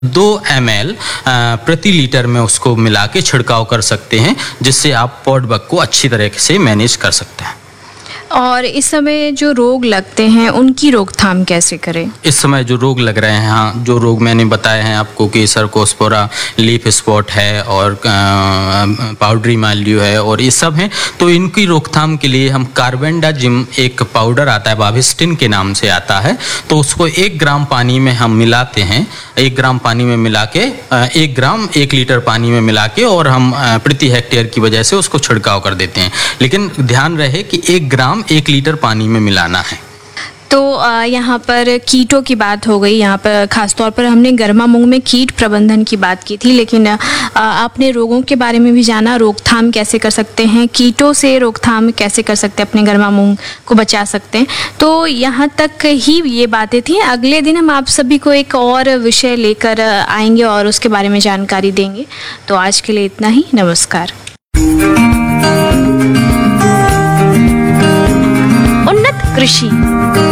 2 ml प्रति litre में उसको मिला के छिड़काव कर सकते हैं, जिससे आप पॉड बग को अच्छी तरह से मैनेज कर सकते हैं। और इस समय जो रोग लगते हैं उनकी रोकथाम कैसे करें? इस समय जो रोग लग रहे हैं, हाँ, जो रोग मैंने बताए हैं आपको कि सर्कोस्पोरा, लीफ स्पॉट है और पाउडरी माइल्ड्यू है और ये सब हैं, तो इनकी रोकथाम के लिए हम कार्बेंडाजिम एक पाउडर आता है, बाविस्टिन के नाम से आता है, तो उसको 1 ग्राम पानी में हम मिलाते हैं। 1 ग्राम पानी में मिला के 1 ग्राम 1 लीटर पानी में मिला के और हम प्रति हेक्टेयर की वजह से उसको छिड़काव कर देते हैं। लेकिन ध्यान रहे कि 1 ग्राम 1 लीटर पानी में मिलाना है। तो यहाँ पर कीटों की बात हो गई, यहाँ पर खासतौर पर हमने गर्मा मूंग में कीट प्रबंधन की बात की थी, लेकिन आपने रोगों के बारे में भी जाना, रोकथाम कैसे कर सकते हैं, कीटों से रोकथाम कैसे कर सकते हैं, अपने गर्मा मूंग को बचा सकते हैं। तो यहाँ तक ही ये बातें थी। अगले दिन हम आप सभी को एक और विषय लेकर आएंगे और उसके बारे में जानकारी देंगे। तो आज के लिए इतना ही। नमस्कार। उन्नत कृषि।